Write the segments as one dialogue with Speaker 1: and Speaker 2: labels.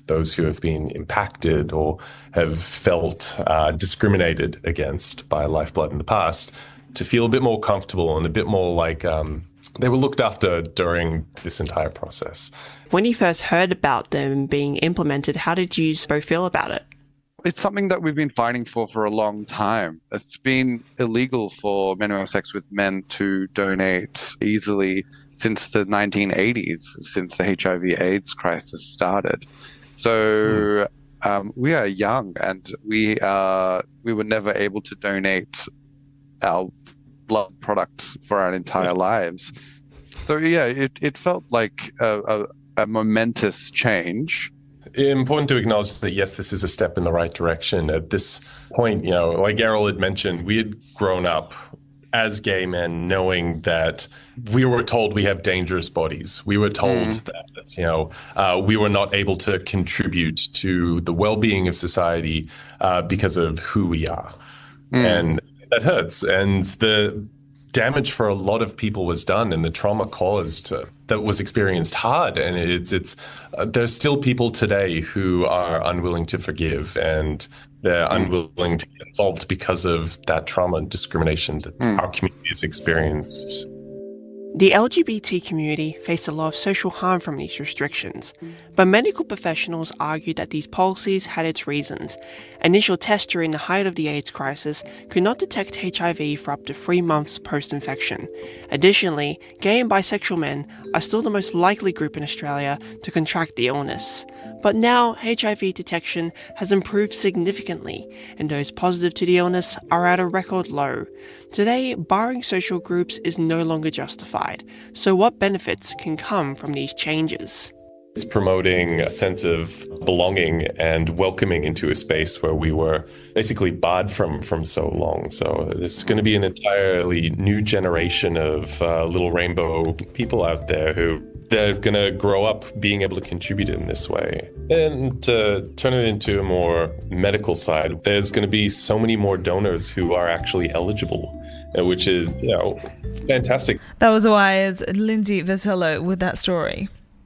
Speaker 1: those who have been impacted or have felt discriminated against by Lifeblood in the past to feel a bit more comfortable and a bit more like they were looked after during this entire process.
Speaker 2: When you first heard about them being implemented, how did you both feel about it?
Speaker 3: It's something that we've been fighting for a long time. It's been illegal for men who have sex with men to donate easily since the 1980s, since the HIV/AIDS crisis started. So we are young, and we were never able to donate our blood products for our entire lives. So yeah, it felt like a momentous change.
Speaker 1: Important to acknowledge that, yes, this is a step in the right direction. At this point, like Errol had mentioned, we had grown up as gay men knowing that we were told we have dangerous bodies. We were told that, we were not able to contribute to the well-being of society because of who we are. And that hurts. And the damage for a lot of people was done, and the trauma caused that was experienced hard. And it's there's still people today who are unwilling to forgive, and they're unwilling to get involved because of that trauma and discrimination that our community has experienced.
Speaker 2: The LGBT community faced a lot of social harm from these restrictions, but medical professionals argued that these policies had its reasons. Initial tests during the height of the AIDS crisis could not detect HIV for up to 3 months post-infection. Additionally, gay and bisexual men are still the most likely group in Australia to contract the illness. But now, HIV detection has improved significantly, and those positive to the illness are at a record low. Today, barring social groups is no longer justified. So what benefits can come from these changes?
Speaker 1: It's promoting a sense of belonging and welcoming into a space where we were basically barred from so long. So there's going to be an entirely new generation of little rainbow people out there who they're going to grow up being able to contribute in this way. And to turn it into a more medical side, there's going to be so many more donors who are actually eligible, which is, fantastic.
Speaker 4: That was Wire's Lindsay Vasello with that story.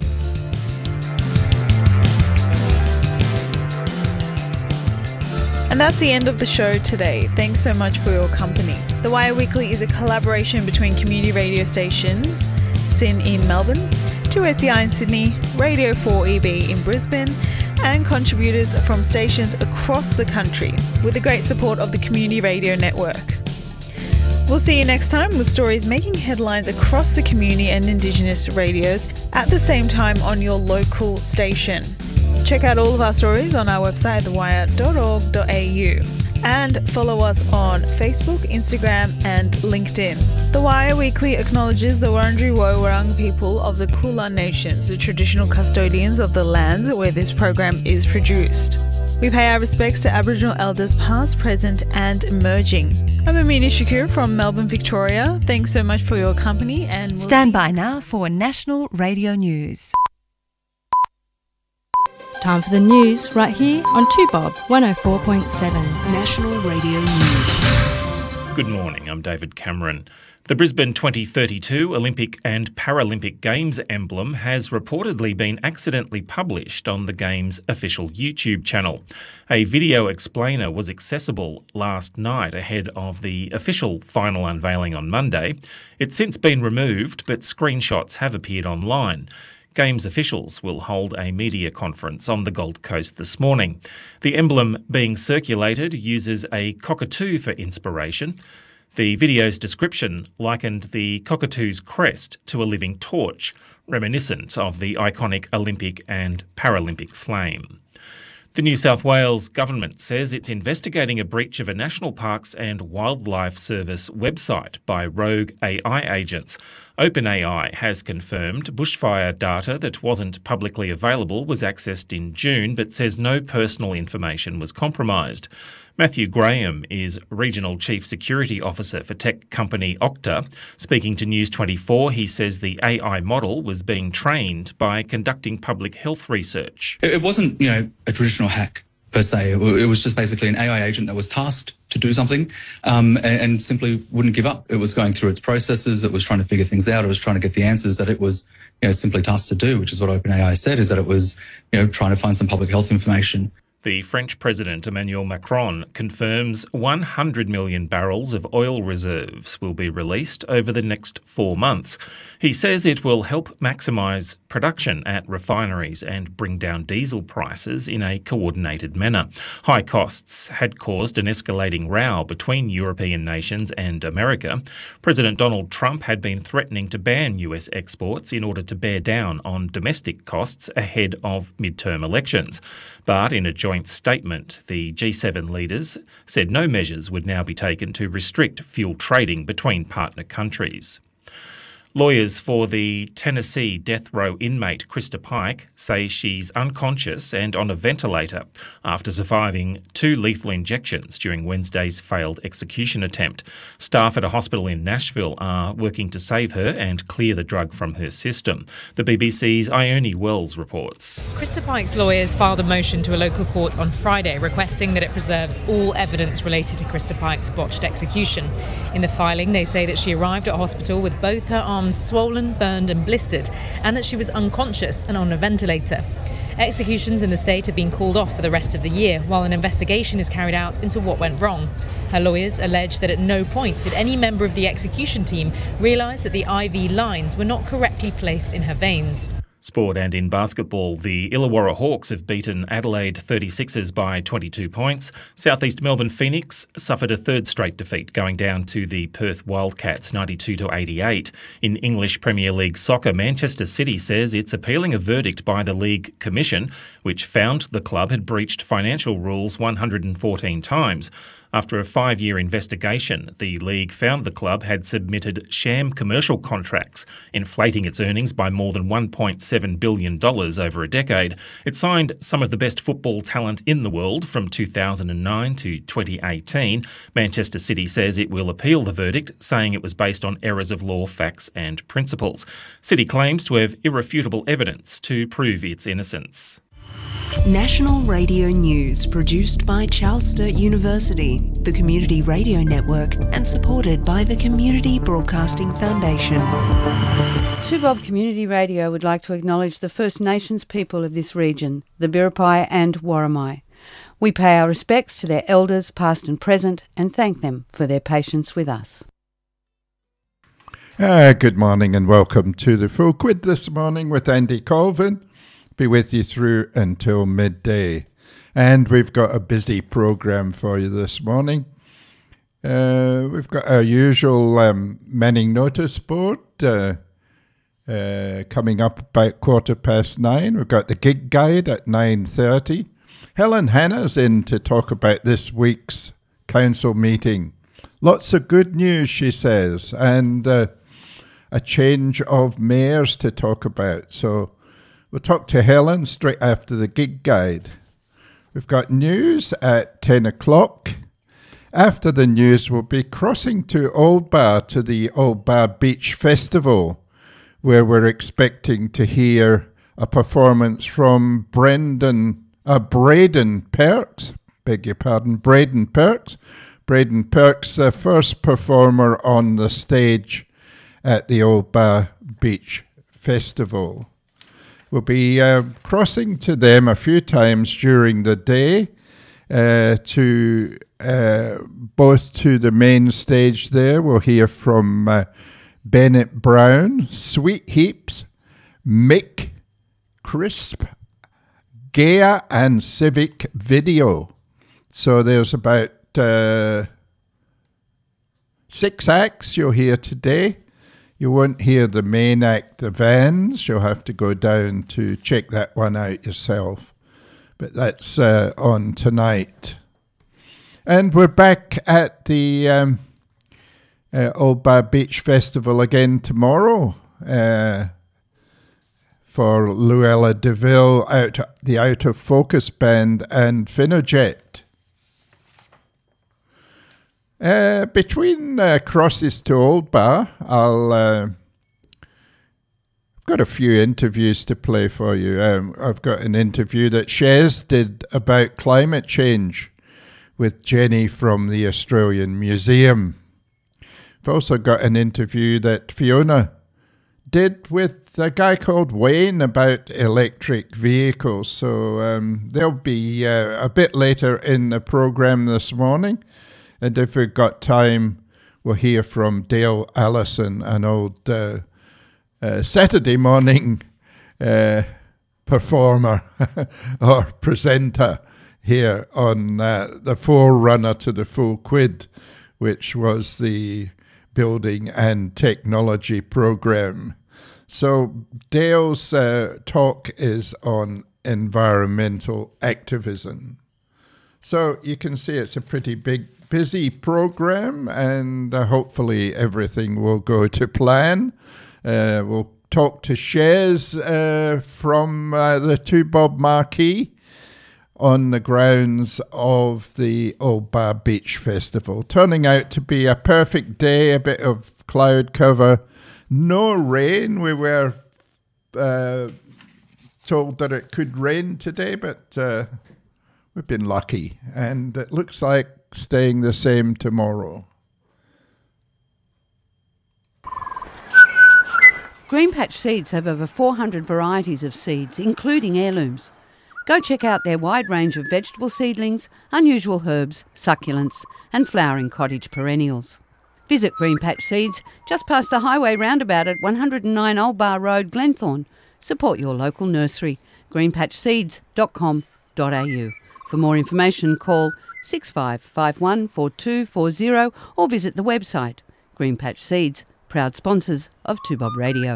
Speaker 4: And that's the end of the show today. Thanks so much for your company. The Wire Weekly is a collaboration between community radio stations, SYN in Melbourne, 2SER in Sydney, Radio 4EB in Brisbane, and contributors from stations across the country with the great support of the Community Radio Network. We'll see you next time with stories making headlines across the community and Indigenous radios at the same time on your local station. Check out all of our stories on our website, thewire.org.au, and follow us on Facebook, Instagram and LinkedIn. The Wire Weekly acknowledges the Wurundjeri Woi-wurrung people of the Kulin Nations, the traditional custodians of the lands where this program is produced. We pay our respects to Aboriginal elders past, present and emerging. I'm Amina Shakur from Melbourne, Victoria. Thanks so much for your company, and
Speaker 5: stand by now for National Radio News. Time for the news right here on 2Bob 104.7.
Speaker 6: National Radio News.
Speaker 7: Good morning, I'm David Cameron. The Brisbane 2032 Olympic and Paralympic Games emblem has reportedly been accidentally published on the Games' official YouTube channel. A video explainer was accessible last night ahead of the official final unveiling on Monday. It's since been removed, but screenshots have appeared online. Games officials will hold a media conference on the Gold Coast this morning. The emblem being circulated uses a cockatoo for inspiration. The video's description likened the cockatoo's crest to a living torch, reminiscent of the iconic Olympic and Paralympic flame. The New South Wales government says it's investigating a breach of a National Parks and Wildlife Service website by rogue AI agents. OpenAI has confirmed bushfire data that wasn't publicly available was accessed in June, but says no personal information was compromised. Matthew Graham is Regional Chief Security Officer for tech company Okta. Speaking to News 24, he says the AI model was being trained by conducting public health research.
Speaker 8: It wasn't, a traditional hack per se. It was just basically an AI agent that was tasked to do something and simply wouldn't give up. It was going through its processes. It was trying to figure things out. It was trying to get the answers that it was simply tasked to do, which is what OpenAI said, is that it was, trying to find some public health information.
Speaker 7: The French President Emmanuel Macron confirms 100 million barrels of oil reserves will be released over the next 4 months. He says it will help maximise production at refineries and bring down diesel prices in a coordinated manner. High costs had caused an escalating row between European nations and America. President Donald Trump had been threatening to ban US exports in order to bear down on domestic costs ahead of midterm elections. But in a joint statement, the G7 leaders said no measures would now be taken to restrict fuel trading between partner countries. Lawyers for the Tennessee death row inmate Krista Pike say she's unconscious and on a ventilator after surviving 2 lethal injections during Wednesday's failed execution attempt. Staff at a hospital in Nashville are working to save her and clear the drug from her system. The BBC's Ione Wells reports.
Speaker 9: Krista Pike's lawyers filed a motion to a local court on Friday requesting that it preserves all evidence related to Krista Pike's botched execution. In the filing, they say that she arrived at hospital with both her arms swollen, burned and blistered, and that she was unconscious and on a ventilator. Executions in the state have been called off for the rest of the year, while an investigation is carried out into what went wrong. Her lawyers allege that at no point did any member of the execution team realise that the IV lines were not correctly placed in her veins.
Speaker 7: Sport and in basketball, the Illawarra Hawks have beaten Adelaide 36ers by 22 points. South East Melbourne Phoenix suffered a third straight defeat, going down to the Perth Wildcats 92-88. In English Premier League soccer, Manchester City says it's appealing a verdict by the League Commission, which found the club had breached financial rules 114 times. After a 5-year investigation, the league found the club had submitted sham commercial contracts, inflating its earnings by more than $1.7 billion over a decade. It signed some of the best football talent in the world from 2009 to 2018. Manchester City says it will appeal the verdict, saying it was based on errors of law, facts and principles. City claims to have irrefutable evidence to prove its innocence.
Speaker 6: National Radio News, produced by Charles Sturt University, the Community Radio Network, and supported by the Community Broadcasting Foundation.
Speaker 10: 2Bob Community Radio would like to acknowledge the First Nations people of this region, the Biripi and Worimi. We pay our respects to their elders, past and present, and thank them for their patience with us.
Speaker 11: Good morning and welcome to the Full Quid this morning with Andy Colvin. Be with you through until midday. And we've got a busy programme for you this morning. We've got our usual Manning notice board coming up about 9:15. We've got the gig guide at 9:30. Helen Hanna's in to talk about this week's council meeting. Lots of good news, she says, and a change of mayors to talk about. So we'll talk to Helen straight after the gig guide. We've got news at 10 o'clock. After the news, we'll be crossing to Old Bar to the Old Bar Beach Festival, where we're expecting to hear a performance from Braden Perks. Braden Perks. Braden Perks, the first performer on the stage at the Old Bar Beach Festival. We'll be crossing to them a few times during the day, to both to the main stage there. We'll hear from Bennett Brown, Sweet Heaps, Mick, Crisp, Gaia and Civic Video. So there's about 6 acts you'll hear today. You won't hear the main act, the Vans. You'll have to go down to check that one out yourself. But that's on tonight. And we're back at the Old Bar Beach Festival again tomorrow for Luella DeVille, the Out of Focus Band and Finojet. Between crosses to Old Bar, I've got a few interviews to play for you. I've got an interview that Shez did about climate change with Jenny from the Australian Museum. I've also got an interview that Fiona did with a guy called Wayne about electric vehicles. So they'll be a bit later in the program this morning. And if we've got time, we'll hear from Dale Allison, an old Saturday morning performer or presenter here on the forerunner to the Full Quid, which was the building and technology program. So Dale's talk is on environmental activism. So you can see it's a pretty busy program, and hopefully everything will go to plan. We'll talk to Shares from the Two Bob Marquee on the grounds of the Old Bar Beach Festival. Turning out to be a perfect day, a bit of cloud cover, no rain. We were told that it could rain today, but we've been lucky, and it looks like staying the same tomorrow.
Speaker 10: Greenpatch Seeds have over 400 varieties of seeds, including heirlooms. Go check out their wide range of vegetable seedlings, unusual herbs, succulents and flowering cottage perennials. Visit Greenpatch Seeds just past the highway roundabout at 109 Old Bar Road, Glenthorne. Support your local nursery, greenpatchseeds.com.au. For more information, call 6551 4240 or visit the website. Greenpatch Seeds, proud sponsors of 2Bob Radio.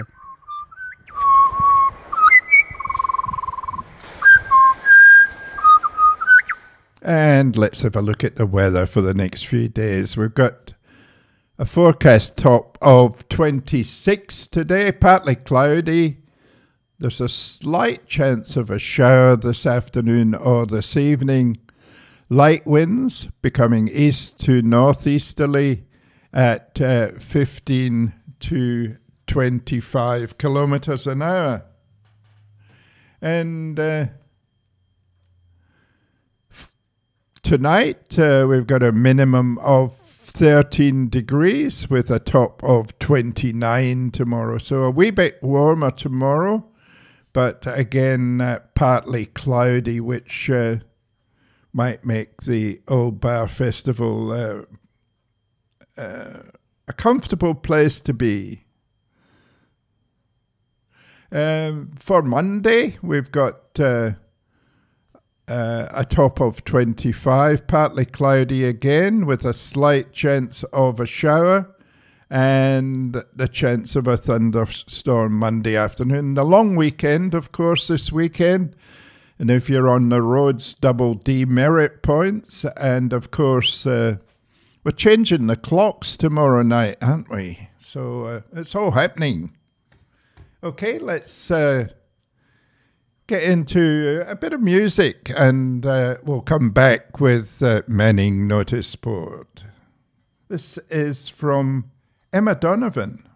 Speaker 11: And let's have a look at the weather for the next few days. We've got a forecast top of 26 today, partly cloudy. There's a slight chance of a shower this afternoon or this evening. Light winds becoming east to northeasterly at 15 to 25 kilometers an hour. And tonight, we've got a minimum of 13 degrees with a top of 29 tomorrow. So a wee bit warmer tomorrow, but again, partly cloudy, which might make the Old Bar Festival a comfortable place to be. For Monday, we've got a top of 25, partly cloudy again with a slight chance of a shower and the chance of a thunderstorm Monday afternoon. The long weekend, of course, this weekend. And if you're on the roads, double demerit points. And of course, we're changing the clocks tomorrow night, aren't we? So it's all happening. Okay, let's get into a bit of music, and we'll come back with Manning Notice Board. This is from Emma Donovan.